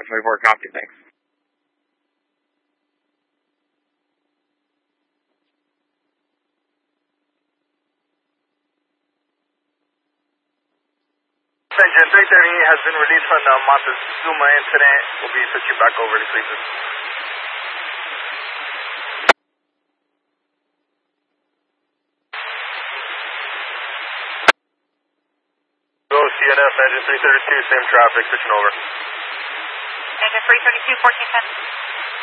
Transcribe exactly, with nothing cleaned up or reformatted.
one twenty-four, copy, thanks. Engine three thirty has been released from the Montezuma incident. We'll be switching back over to Cleveland. Go C N F, engine three thirty-two, same traffic, switching over. Engine three thirty-two, fourteen ten.